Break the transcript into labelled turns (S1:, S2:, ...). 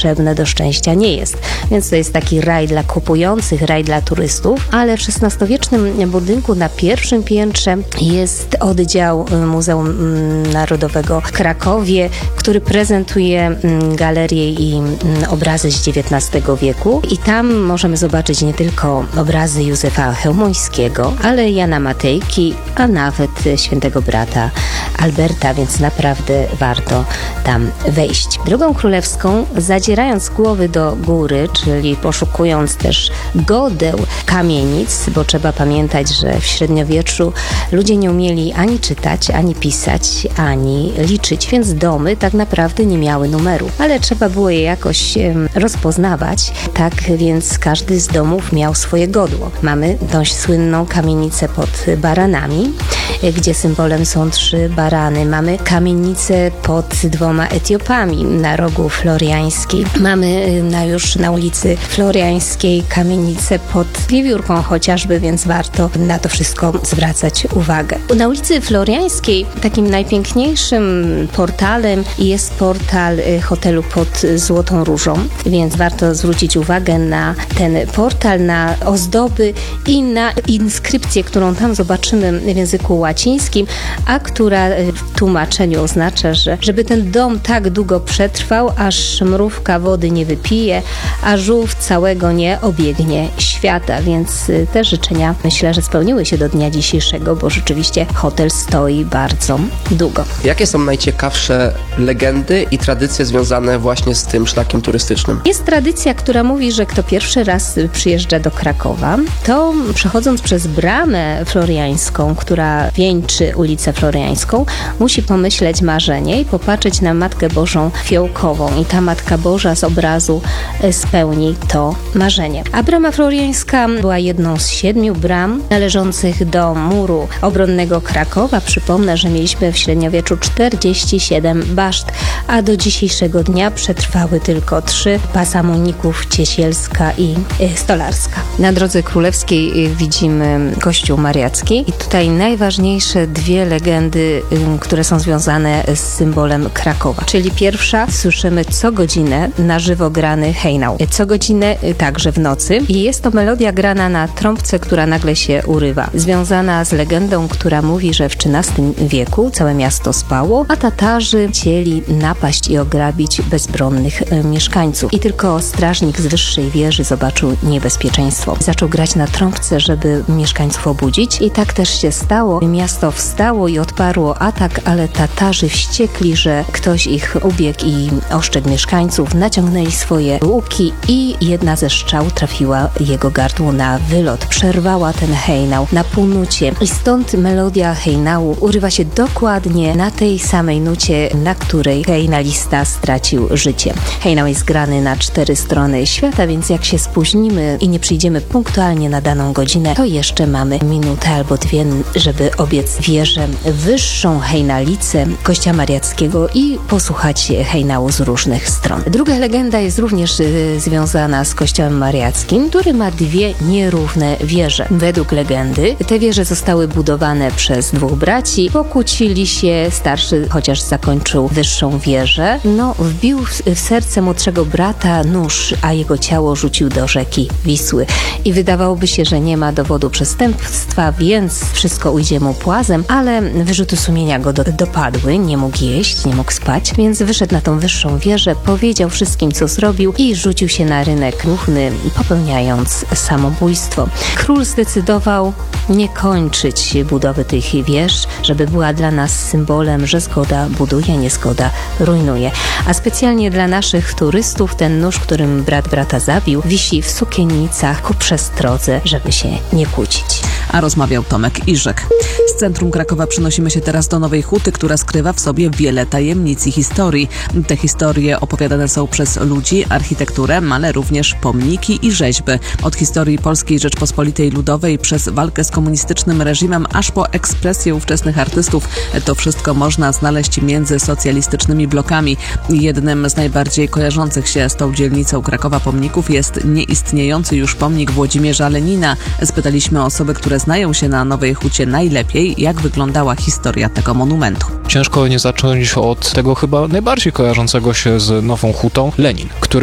S1: potrzebne do szczęścia nie jest. Więc to jest taki raj dla kupujących, raj dla turystów, ale w XVI-wiecznym budynku na pierwszym piętrze jest oddział Muzeum Narodowego w Krakowie, który prezentuje galerie i obrazy z XIX wieku i tam możemy zobaczyć nie tylko obrazy Józefa Chełmońskiego, ale Jana Matejki, a nawet świętego brata Alberta, więc naprawdę warto tam wejść. Drogą królewską, zadzierając głowy do góry, czyli poszukując też godeł kamienic, bo trzeba pamiętać, że w średniowieczu ludzie nie umieli ani czytać, ani pisać, ani liczyć, więc domy tak naprawdę nie miały numeru, ale trzeba było je jakoś rozpoznawać, tak więc każdy z domów miał swoje godło. Mamy tą słynną kamienicę pod Baranami, gdzie symbolem są 3 barany. Mamy kamienicę pod 2 Etiopami na rogu Floriańskiej. Mamy już na ulicy Floriańskiej kamienicę pod Wiewiórką chociażby, więc warto na to wszystko zwracać uwagę. Na ulicy Floriańskiej takim najpiękniejszym portalem jest portal hotelu pod Złotą Różą, więc warto zwrócić uwagę na ten portal, na ozdoby i na inskrypcję, którą tam zobaczymy w języku łacińskim, a która w tłumaczeniu oznacza, że żeby ten dom tak długo przetrwał, aż mrówka wody nie wypije, a żółw całego nie obiegnie świata, więc te życzenia myślę, że spełniły się do dnia dzisiejszego, bo rzeczywiście hotel stoi bardzo długo.
S2: Jakie są najciekawsze legendy i tradycje związane właśnie z tym szlakiem turystycznym?
S1: Jest tradycja, która mówi, że kto pierwszy raz przyjeżdża do Krakowa, to przechodząc przez bramę floriańską, która wieńczy ulicę Floriańską, musi pomyśleć marzenie i popatrzeć na Matkę Bożą Fiołkową i ta Matka Boża z obrazu spełni to marzenie. A brama floriańska była jedną z 7 bram należących do muru obronnego Krakowa. Przypomnę, że mieliśmy w średniowieczu 47 baszt, a do dzisiejszego dnia przetrwały tylko 3: Pasamuników, Ciesielska i Stolarska. Na drodze królewskiej widzimy kościół mariacki i tutaj najważniejsze 2 legendy, które są związane z symbolem Krakowa. Czyli pierwsza, słyszymy co godzinę na żywo grany hejnał. Co godzinę także w nocy i jest to melodia grana na trąbce, która nagle się urywa. Związana z legendą, która mówi, że w XIII wieku całe miasto spało, a Tatarzy chcieli napaść i ograbić bezbronnych mieszkańców. I tylko strażnik z wyższej wieży zobaczył niebezpieczeństwo. Zaczął grać na trąbce, żeby mieszkańców obudzić i tak też się stało. Miasto wstało i odparło atak, ale Tatarzy wściekli, że ktoś ich ubiegł i oszczędł mieszkańców, naciągnęli swoje łuki i jedna ze strzał trafiła jego gardło na wylot. Przerwała ten hejnał na półnucie i stąd melodia hejnału urywa się dokładnie na tej samej nucie, na której hejnalista stracił życie. Hejnał jest grany na 4 strony świata, więc jak się spóźnimy i nie przyjdziemy punktualnie na daną godzinę, to jeszcze mamy minutę albo 2, żeby obiec wieżę wyższą hejnalicę kościoła mariackiego i posłuchać hejnału z różnych stron. Druga legenda jest również związana z kościołem mariackim, który ma 2 nierówne wieże. Według legendy te wieże zostały budowane przez 2 braci, pokłócili się, starszy chociaż zakończył wyższą wieżę, wbił w serce młodszego brata nóż, a jego ciało rzucił do rzeki Wisły. I wydawałoby się, że nie ma dowodu przestępstwa, więc wszystko ujdzie mu płazem, ale wyrzuty sumienia go dopadły, nie mógł jeść, nie mógł spać, więc wyszedł na tą wyższą wieżę, powiedział wszystkim, co zrobił i rzucił się na rynek ruchny, popełniając samobójstwo. Król zdecydował nie kończyć budowy tych wież, żeby była dla nas symbolem, że zgoda buduje, niezgoda rujnuje. A specjalnie dla naszych turystów ten nóż, którym brat brata zabił, wisi w sukiennicach ku przestrodze, żeby się nie kłócić.
S3: A rozmawiał Tomek Iżek. Z centrum Krakowa przenosimy się teraz do Nowej Huty, która skrywa w sobie wiele tajemnic i historii. Te historie opowiadane są przez ludzi, architekturę, ale również pomniki i rzeźby. Od historii Polskiej Rzeczpospolitej Ludowej przez walkę z komunistycznym reżimem, aż po ekspresję ówczesnych artystów. To wszystko można znaleźć między socjalistycznymi blokami. Jednym z najbardziej kojarzących się z tą dzielnicą Krakowa pomników jest nieistniejący już pomnik Włodzimierza Lenina. Spytaliśmy osoby, które znają się na Nowej Hucie najlepiej, jak wyglądała historia tego monumentu.
S4: Ciężko nie zacząć od tego chyba najbardziej kojarzącego się z Nową Hutą, Lenin, który